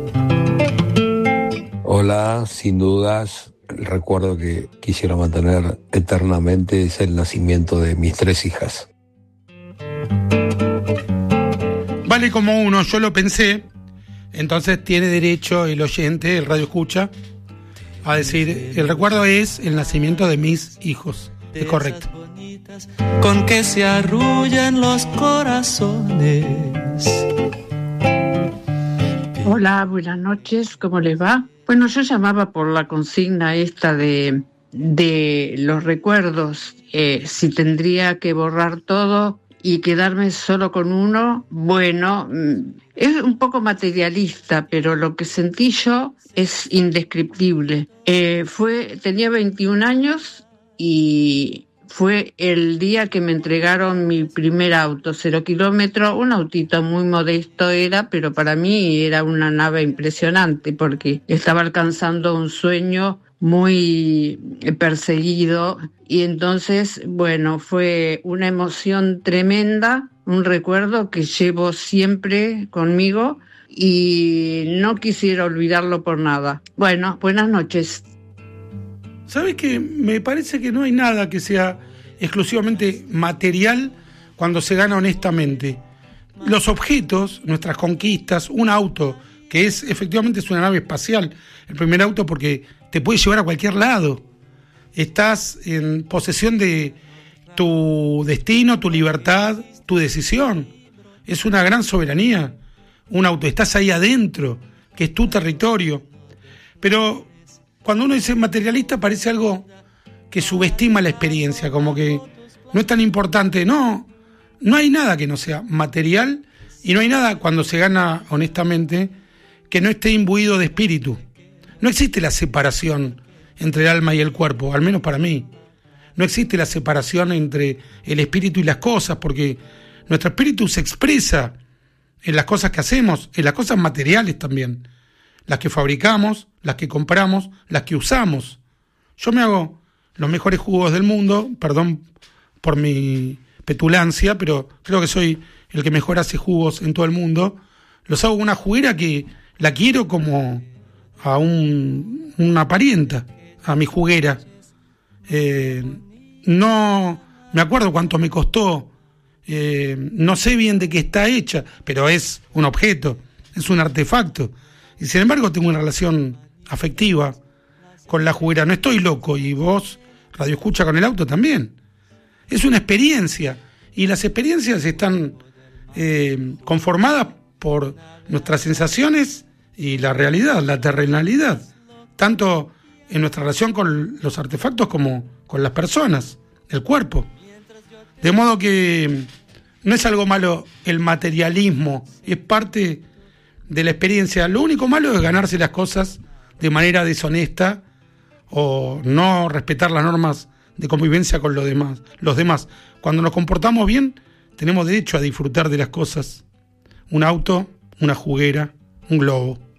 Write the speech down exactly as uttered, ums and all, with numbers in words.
Hola, sin dudas, el recuerdo que quisiera mantener eternamente es el nacimiento de mis tres hijas. Vale como uno, yo lo pensé, entonces tiene derecho el oyente, el radio escucha, a decir, el recuerdo es el nacimiento de mis hijos. Es correcto. Con que se arrullan los corazones. Hola, buenas noches, ¿cómo les va? Bueno, yo llamaba por la consigna esta de, de los recuerdos, eh, si tendría que borrar todo y quedarme solo con uno. Bueno, es un poco materialista, pero lo que sentí yo es indescriptible. Eh, fue, tenía veintiún años y fue el día que me entregaron mi primer auto, cero kilómetro, un autito muy modesto era, pero para mí era una nave impresionante porque estaba alcanzando un sueño muy perseguido y entonces, bueno, fue una emoción tremenda, un recuerdo que llevo siempre conmigo y no quisiera olvidarlo por nada. Bueno, buenas noches. ¿Sabes qué? Me parece que no hay nada que sea exclusivamente material cuando se gana honestamente. Los objetos, nuestras conquistas, un auto, que es efectivamente es una nave espacial, el primer auto porque te puede llevar a cualquier lado. Estás en posesión de tu destino, tu libertad, tu decisión. Es una gran soberanía. Un auto, estás ahí adentro, que es tu territorio. Pero cuando uno dice materialista parece algo que subestima la experiencia, como que no es tan importante. No, no hay nada que no sea material y no hay nada cuando se gana honestamente que no esté imbuido de espíritu. No existe la separación entre el alma y el cuerpo, al menos para mí. No existe la separación entre el espíritu y las cosas, porque nuestro espíritu se expresa en las cosas que hacemos, en las cosas materiales también. Las que fabricamos, las que compramos, las que usamos. Yo me hago los mejores jugos del mundo, perdón por mi petulancia, pero creo que soy el que mejor hace jugos en todo el mundo. Los hago con una juguera que la quiero como a un, una parienta, a mi juguera. Eh, no me acuerdo cuánto me costó, eh, no sé bien de qué está hecha, pero es un objeto, es un artefacto. Y sin embargo tengo una relación afectiva con la juguera. No estoy loco, y vos, radio escucha con el auto también. Es una experiencia, y las experiencias están eh, conformadas por nuestras sensaciones y la realidad, la terrenalidad, tanto en nuestra relación con los artefactos como con las personas, el cuerpo. De modo que no es algo malo el materialismo, es parte de la experiencia. Lo único malo es ganarse las cosas de manera deshonesta o no respetar las normas de convivencia con los demás. Los demás. Cuando nos comportamos bien, tenemos derecho a disfrutar de las cosas. Un auto, una juguera, un globo.